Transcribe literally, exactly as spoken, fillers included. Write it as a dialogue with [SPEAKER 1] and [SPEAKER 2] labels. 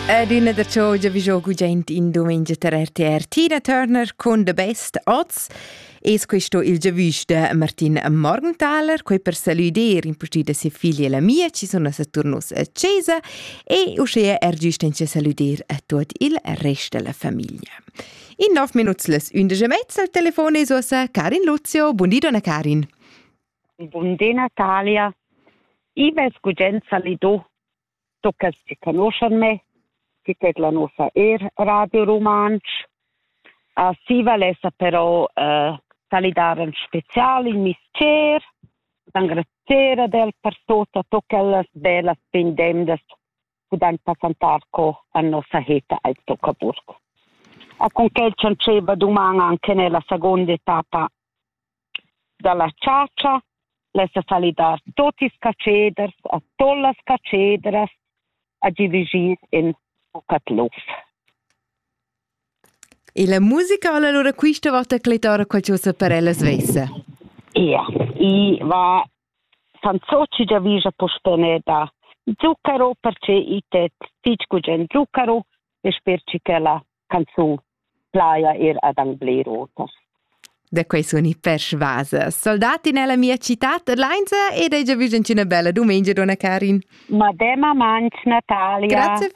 [SPEAKER 1] Ed una der ciò già vi gioco gent in domenica ter R T R Tina Turner con The Best Odds. Es questo il giavish de Martin Morgenthaler, quei per saludare in partita sia figlia e la mia, ci sono a Saturnus a Cesa e uscire er giustamente saludare a tutto il resto della famiglia. In nove minuti les undici e mezza al telefono è ossa Karin Luzio. Buondì donna Karin.
[SPEAKER 2] Buondì Natalia. Io vedo gente saludare, tocca si conoscono me, che è la nostra er Radio Romansch. Uh, si volesse però uh, saludare in speciale il mister, ringraziare del per tutto, tutte le belle spendende che danno passare con la nostra vita al Toccaburgo. E con quel c'è domani anche nella seconda tappa della ciaccia, lascia saludare tutti i scacciators, a tutte le scacciadoras, a dirigere in Bucatluf.
[SPEAKER 1] E la musica allora questa volta cletore qualcosa per ella svessa?
[SPEAKER 2] Ja, i va fanzoci già visa postone da zucchero perché i te sticco gen zucchero e sperci che la canzone playa er ad anglerota.
[SPEAKER 1] Da quei suoni persvasa. Soldati nella mia città, Leinza, ed è già visto una bella domenica, donna Karin.
[SPEAKER 2] Ma dema manch Natalia.
[SPEAKER 1] Grazie.